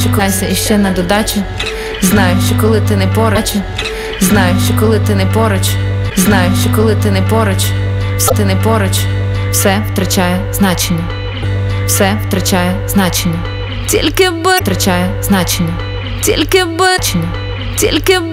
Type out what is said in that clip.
що колися і ще на додачу. Знаю, що коли ти не поруч, знаю, що коли ти не поруч, знаю, що коли ти не поруч, все ти не поруч, все втрачає значення, все втрачає значення, тільки би втрачає значення, тільки би, тільки би.